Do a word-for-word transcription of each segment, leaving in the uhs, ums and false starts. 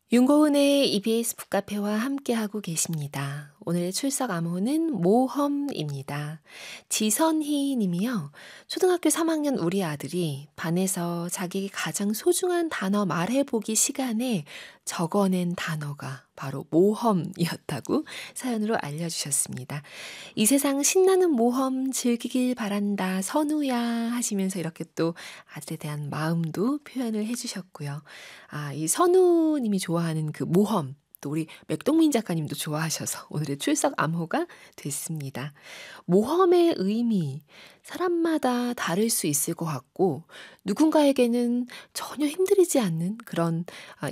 윤고은의 이비에스 북카페와 함께하고 계십니다. 오늘의 출석 암호는 모험입니다. 지선희 님이요. 초등학교 삼 학년 우리 아들이 반에서 자기 가장 소중한 단어 말해보기 시간에 적어낸 단어가 바로 모험이었다고 사연으로 알려주셨습니다. 이 세상 신나는 모험 즐기길 바란다 선우야 하시면서 이렇게 또 아들에 대한 마음도 표현을 해주셨고요. 아, 이 선우님이 좋아하는 그 모험, 또 우리 맥동민 작가님도 좋아하셔서 오늘의 출석 암호가 됐습니다. 모험의 의미, 사람마다 다를 수 있을 것 같고 누군가에게는 전혀 힘들이지 않는 그런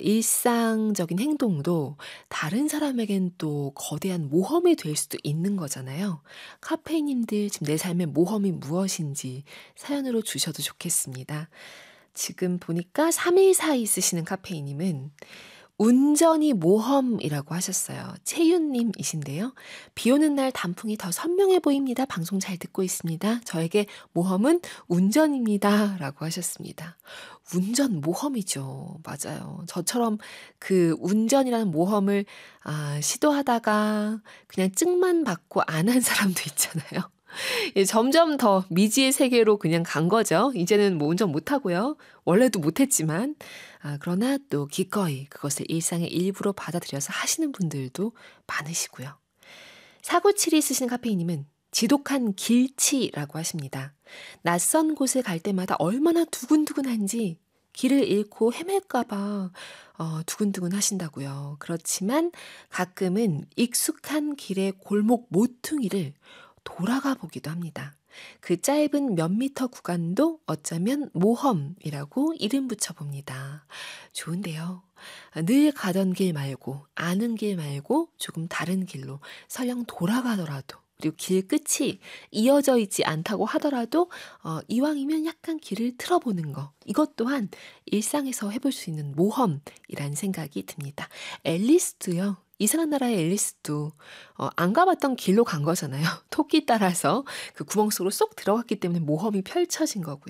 일상적인 행동도 다른 사람에겐 또 거대한 모험이 될 수도 있는 거잖아요. 카페인님들 지금 내 삶의 모험이 무엇인지 사연으로 주셔도 좋겠습니다. 지금 보니까 삼일사이 쓰시는 카페이님은 운전이 모험이라고 하셨어요. 채윤님이신데요. 비 오는 날 단풍이 더 선명해 보입니다. 방송 잘 듣고 있습니다. 저에게 모험은 운전입니다. 라고 하셨습니다. 운전 모험이죠. 맞아요. 저처럼 그 운전이라는 모험을 아, 시도하다가 그냥 찍만 받고 안 한 사람도 있잖아요. 예, 점점 더 미지의 세계로 그냥 간 거죠. 이제는 뭐 운전 못하고요. 원래도 못했지만 아, 그러나 또 기꺼이 그것을 일상의 일부로 받아들여서 하시는 분들도 많으시고요. 사구칠이 쓰시는 카페이님은 지독한 길치라고 하십니다. 낯선 곳에 갈 때마다 얼마나 두근두근한지 길을 잃고 헤맬까봐 어, 두근두근 하신다고요. 그렇지만 가끔은 익숙한 길의 골목 모퉁이를 돌아가 보기도 합니다. 그 짧은 몇 미터 구간도 어쩌면 모험이라고 이름 붙여봅니다. 좋은데요. 늘 가던 길 말고 아는 길 말고 조금 다른 길로 설령 돌아가더라도 그리고 길 끝이 이어져 있지 않다고 하더라도 어, 이왕이면 약간 길을 틀어보는 거 이것 또한 일상에서 해볼 수 있는 모험이라는 생각이 듭니다. 앨리스도요. 이상한 나라의 앨리스도 어, 안 가봤던 길로 간 거잖아요. 토끼 따라서 그 구멍 속으로 쏙 들어갔기 때문에 모험이 펼쳐진 거고요.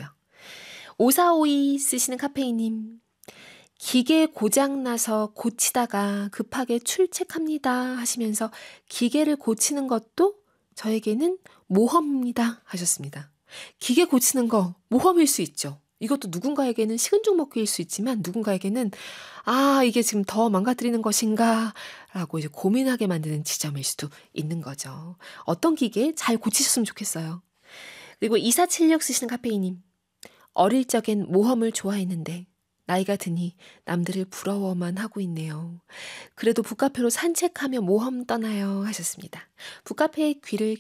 오사오이 쓰시는 카페이님. 기계 고장나서 고치다가 급하게 출첵합니다 하시면서 기계를 고치는 것도 저에게는 모험입니다 하셨습니다. 기계 고치는 거 모험일 수 있죠. 이것도 누군가에게는 식은 죽 먹기일 수 있지만 누군가에게는 아 이게 지금 더 망가뜨리는 것인가 라고 이제 고민하게 만드는 지점일 수도 있는 거죠. 어떤 기계 잘 고치셨으면 좋겠어요. 그리고 이사칠육 쓰시는 카페이님. 어릴 적엔 모험을 좋아했는데 나이가 드니 남들을 부러워만 하고 있네요. 그래도 북카페로 산책하며 모험 떠나요 하셨습니다. 북카페의 귀를